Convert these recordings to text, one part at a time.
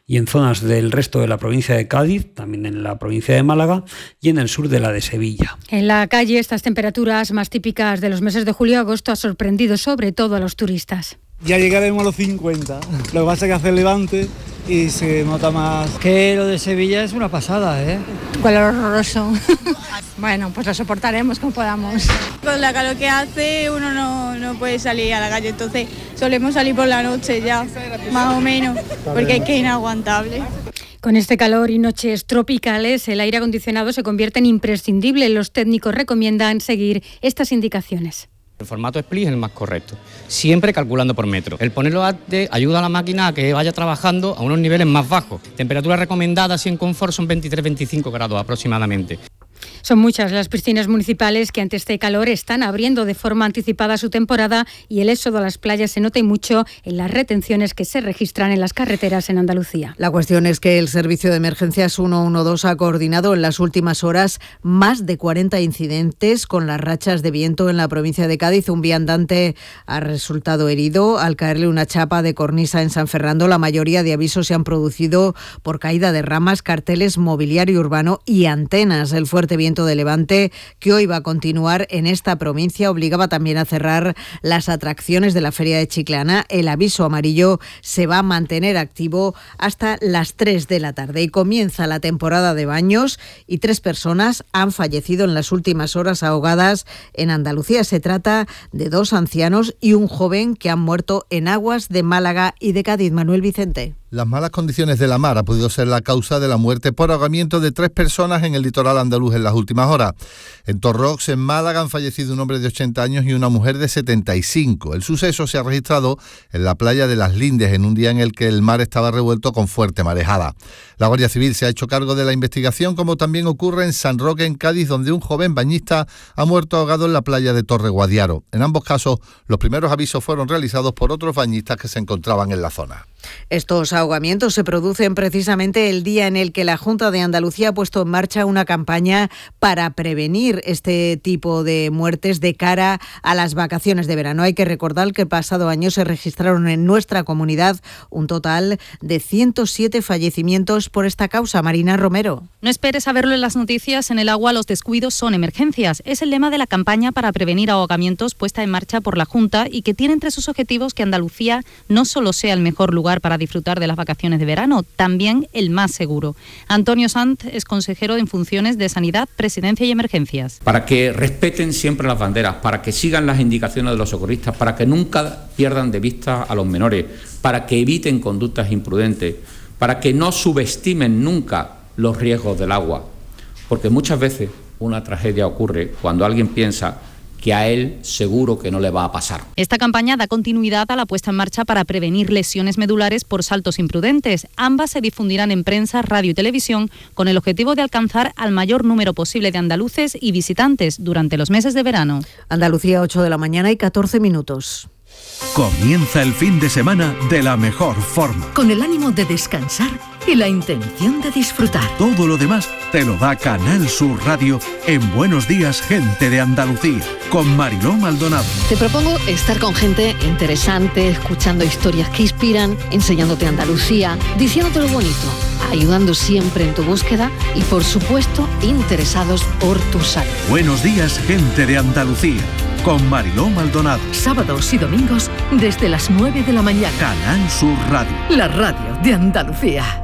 y en zonas del resto de la provincia de Cádiz, también en la provincia de Málaga y en el sur de la de Sevilla. En la calle, estas temperaturas más típicas de los meses de julio y agosto ha sorprendido sobre todo a los turistas. Ya llegaremos a los 50. Lo que pasa es que hace levante y se nota más. Que lo de Sevilla es una pasada, ¿eh? Color horroroso. Bueno, pues lo soportaremos como podamos. Con la calor que hace uno no puede salir a la calle, entonces solemos salir por la noche ya, más o menos, porque es que es inaguantable. Con este calor y noches tropicales, el aire acondicionado se convierte en imprescindible. Los técnicos recomiendan seguir estas indicaciones. El formato split es el más correcto, siempre calculando por metro. El ponerlo antes ayuda a la máquina a que vaya trabajando a unos niveles más bajos. Temperatura recomendada así en confort son 23-25 grados aproximadamente. Son muchas las piscinas municipales que ante este calor están abriendo de forma anticipada su temporada y el éxodo a las playas se nota y mucho en las retenciones que se registran en las carreteras en Andalucía. La cuestión es que el Servicio de Emergencias 112 ha coordinado en las últimas horas más de 40 incidentes con las rachas de viento en la provincia de Cádiz. Un viandante ha resultado herido al caerle una chapa de cornisa en San Fernando. La mayoría de avisos se han producido por caída de ramas, carteles, mobiliario urbano y antenas. El fuerte viento de levante que hoy va a continuar en esta provincia obligaba también a cerrar las atracciones de la Feria de Chiclana. El aviso amarillo se va a mantener activo hasta las 3 de la tarde y comienza la temporada de baños y 3 personas han fallecido en las últimas horas ahogadas en Andalucía. Se trata de 2 ancianos y un joven que han muerto en aguas de Málaga y de Cádiz. Manuel Vicente. Las malas condiciones de la mar ha podido ser la causa de la muerte por ahogamiento de 3 personas en el litoral andaluz en las últimas horas. En Torrox, en Málaga, han fallecido un hombre de 80 años y una mujer de 75. El suceso se ha registrado en la playa de Las Lindes, en un día en el que el mar estaba revuelto con fuerte marejada. La Guardia Civil se ha hecho cargo de la investigación, como también ocurre en San Roque, en Cádiz, donde un joven bañista ha muerto ahogado en la playa de Torre Guadiaro. En ambos casos, los primeros avisos fueron realizados por otros bañistas que se encontraban en la zona. Estos ahogamientos se producen precisamente el día en el que la Junta de Andalucía ha puesto en marcha una campaña para prevenir este tipo de muertes de cara a las vacaciones de verano. Hay que recordar que el pasado año se registraron en nuestra comunidad un total de 107 fallecimientos por esta causa. Marina Romero. No esperes a verlo en las noticias. En el agua los descuidos son emergencias. Es el lema de la campaña para prevenir ahogamientos puesta en marcha por la Junta y que tiene entre sus objetivos que Andalucía no solo sea el mejor lugar para disfrutar de las vacaciones de verano, también el más seguro. Antonio Sanz es consejero en funciones de Sanidad, Presidencia y Emergencias. Para que respeten siempre las banderas, para que sigan las indicaciones de los socorristas, para que nunca pierdan de vista a los menores, para que eviten conductas imprudentes, para que no subestimen nunca los riesgos del agua, porque muchas veces una tragedia ocurre cuando alguien piensa que a él seguro que no le va a pasar. Esta campaña da continuidad a la puesta en marcha para prevenir lesiones medulares por saltos imprudentes. Ambas se difundirán en prensa, radio y televisión con el objetivo de alcanzar al mayor número posible de andaluces y visitantes durante los meses de verano. Andalucía, 8 de la mañana y 14 minutos. Comienza el fin de semana de la mejor forma. Con el ánimo de descansar y la intención de disfrutar. Todo lo demás te lo da Canal Sur Radio en Buenos Días, Gente de Andalucía, con Mariló Maldonado. Te propongo estar con gente interesante, escuchando historias que inspiran, enseñándote Andalucía, diciéndote lo bonito, ayudando siempre en tu búsqueda y, por supuesto, interesados por tu salud. Buenos Días, Gente de Andalucía, con Mariló Maldonado. Sábados y domingos desde las 9 de la mañana. Canal Sur Radio. La radio de Andalucía.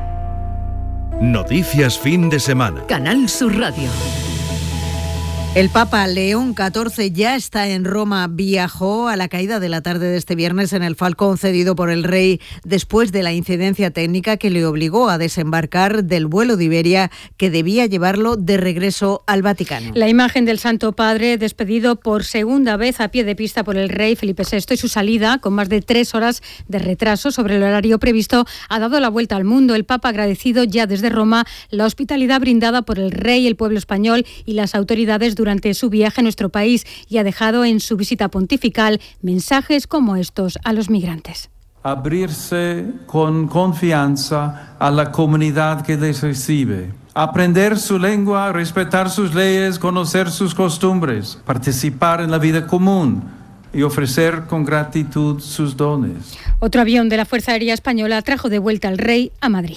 Noticias fin de semana. Canal Sur Radio. El Papa León XIV ya está en Roma. Viajó a la caída de la tarde de este viernes en el Falcón cedido por el rey después de la incidencia técnica que le obligó a desembarcar del vuelo de Iberia que debía llevarlo de regreso al Vaticano. La imagen del Santo Padre, despedido por segunda vez a pie de pista por el rey Felipe VI, y su salida, con más de 3 horas de retraso sobre el horario previsto, ha dado la vuelta al mundo. El Papa ha agradecido ya desde Roma la hospitalidad brindada por el rey, el pueblo español y las autoridades durante su viaje a nuestro país y ha dejado en su visita pontifical mensajes como estos a los migrantes. Abrirse con confianza a la comunidad que les recibe. Aprender su lengua, respetar sus leyes, conocer sus costumbres, participar en la vida común y ofrecer con gratitud sus dones. Otro avión de la Fuerza Aérea Española trajo de vuelta al rey a Madrid.